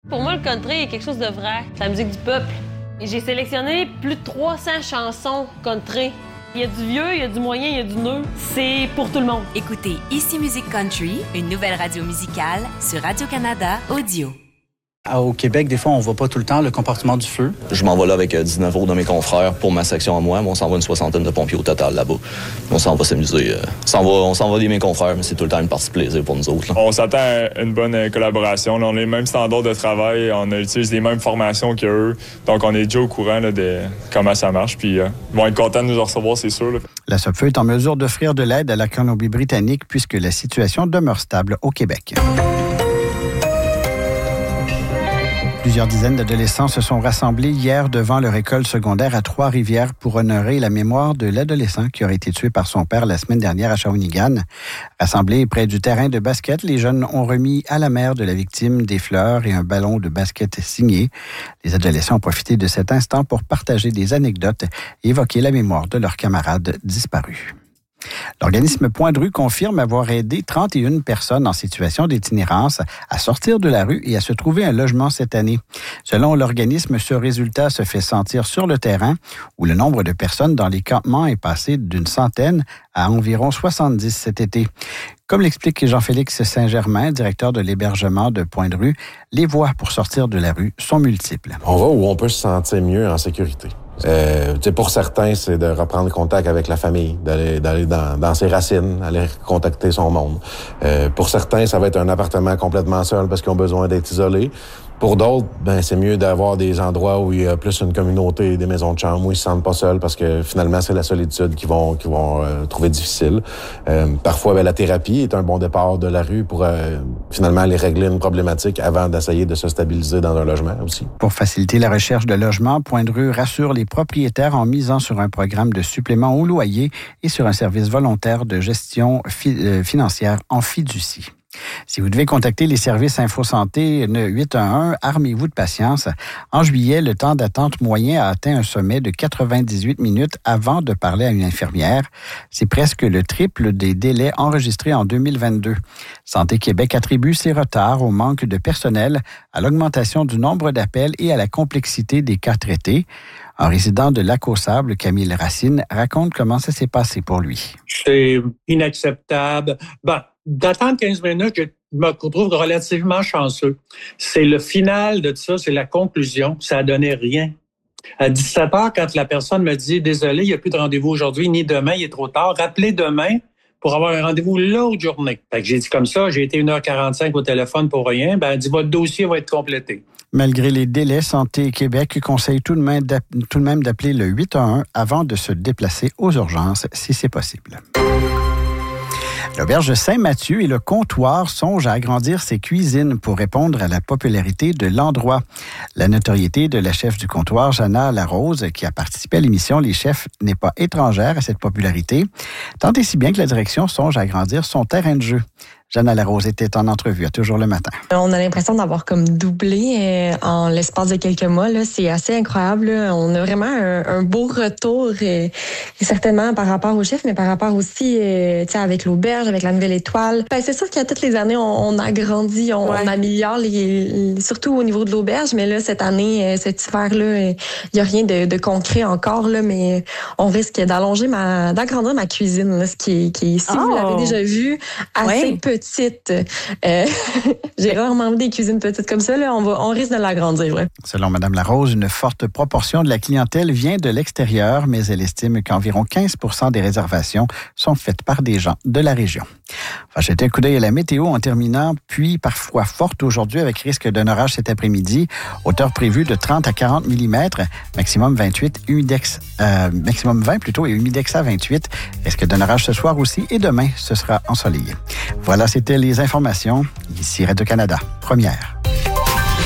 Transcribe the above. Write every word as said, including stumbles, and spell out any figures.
Pour moi, le country est quelque chose de vrai. C'est la musique du peuple. Et j'ai sélectionné plus de trois cents chansons country. Il y a du vieux, il y a du moyen, il y a du neuf. C'est pour tout le monde. Écoutez Ici Musique Country, une nouvelle radio musicale sur Radio-Canada Audio. Au Québec, des fois, on ne voit pas tout le temps le comportement du feu. Je m'en vais là avec dix-neuf autres de mes confrères pour ma section à moi, mais on s'en va une soixantaine de pompiers au total là-bas. On s'en va s'amuser. On s'en va, on s'en va des mes confrères, mais c'est tout le temps une partie de plaisir pour nous autres. Là. On s'attend à une bonne collaboration. Là, on a les mêmes standards de travail, on utilise les mêmes formations qu'eux, donc on est déjà au courant là, de comment ça marche. Puis euh, ils vont être contents de nous recevoir, c'est sûr. Là. La SOPFEU est en mesure d'offrir de l'aide à la Colombie-Britannique puisque la situation demeure stable au Québec. Plusieurs dizaines d'adolescents se sont rassemblés hier devant leur école secondaire à Trois-Rivières pour honorer la mémoire de l'adolescent qui aurait été tué par son père la semaine dernière à Shawinigan. Rassemblés près du terrain de basket, les jeunes ont remis à la mère de la victime des fleurs et un ballon de basket signé. Les adolescents ont profité de cet instant pour partager des anecdotes et évoquer la mémoire de leurs camarades disparus. L'organisme Point de rue confirme avoir aidé trente et une personnes en situation d'itinérance à sortir de la rue et à se trouver un logement cette année. Selon l'organisme, ce résultat se fait sentir sur le terrain où le nombre de personnes dans les campements est passé d'une centaine à environ soixante-dix cet été. Comme l'explique Jean-Félix Saint-Germain, directeur de l'hébergement de Point de rue, les voies pour sortir de la rue sont multiples. On va où on peut se sentir mieux en sécurité. Euh, pour certains, c'est de reprendre contact avec la famille, d'aller, d'aller dans, dans ses racines, aller contacter son monde. Euh, pour certains, ça va être un appartement complètement seul parce qu'ils ont besoin d'être isolés. Pour d'autres, ben c'est mieux d'avoir des endroits où il y a plus une communauté, des maisons de chambre où ils se sentent pas seuls parce que finalement, c'est la solitude qu'ils vont, qu'ils vont euh, trouver difficile. Euh, parfois, ben, la thérapie est un bon départ de la rue pour euh, finalement aller régler une problématique avant d'essayer de se stabiliser dans un logement aussi. Pour faciliter la recherche de logement, Point de rue rassure les propriétaires en misant sur un programme de supplément au loyer et sur un service volontaire de gestion fi- euh, financière en fiducie. Si vous devez contacter les services InfoSanté huit un un, armez-vous de patience. En juillet, le temps d'attente moyen a atteint un sommet de quatre-vingt-dix-huit minutes avant de parler à une infirmière. C'est presque le triple des délais enregistrés en deux mille vingt-deux. Santé Québec attribue ces retards au manque de personnel, à l'augmentation du nombre d'appels et à la complexité des cas traités. Un résident de Lac-aux-Sables, Camille Racine, raconte comment ça s'est passé pour lui. C'est inacceptable. Ben, d'attendre quinze minutes, je me trouve relativement chanceux. C'est le final de tout ça, c'est la conclusion. Ça a donné rien. À dix-sept heures, quand la personne me dit « Désolé, il n'y a plus de rendez-vous aujourd'hui, ni demain, il est trop tard. Rappelez demain pour avoir un rendez-vous l'autre journée. » Fait que j'ai dit comme ça, j'ai été une heure quarante-cinq au téléphone pour rien. Ben, elle dit « Votre dossier va être complété. » Malgré les délais, Santé Québec conseille tout de même tout de même d'appeler le huit un un avant de se déplacer aux urgences si c'est possible. L'auberge Saint-Mathieu et le comptoir songent à agrandir ses cuisines pour répondre à la popularité de l'endroit. La notoriété de la chef du comptoir, Jana Larose, qui a participé à l'émission Les Chefs, n'est pas étrangère à cette popularité, tant et si bien que la direction songe à agrandir son terrain de jeu. Jana Larose était en entrevue à Toujours le matin. On a l'impression d'avoir comme doublé euh, en l'espace de quelques mois. Là. C'est assez incroyable. Là. On a vraiment un, un beau retour, euh, certainement par rapport au chef, mais par rapport aussi euh, avec l'auberge, avec la nouvelle étoile. Ben, c'est sûr qu'à toutes les années, on, on agrandit, on, ouais. on améliore, les, les, surtout au niveau de l'auberge. Mais là, cette année, euh, cet hiver-là, il n'y a rien de, de concret encore, là, mais on risque d'allonger ma, d'agrandir ma cuisine, là, ce qui est, qui est si oh. vous l'avez déjà vu, assez ouais. petit. Petite. Euh, j'ai rarement vu des cuisines petites comme ça. Là. On, va, on risque de l'agrandir. Ouais. Selon Mme Larose, une forte proportion de la clientèle vient de l'extérieur, mais elle estime qu'environ quinze pour cent des réservations sont faites par des gens de la région. On va jeter un coup d'œil à la météo en terminant, puis parfois forte aujourd'hui avec risque d'un orage cet après-midi. Hauteur prévue de trente à quarante millimètres, maximum vingt-huit, humidex, euh, maximum vingt plutôt et humidex à vingt-huit. Risque d'un orage ce soir aussi et demain, ce sera ensoleillé. Voilà, c'était les informations. Ici Radio-Canada, première.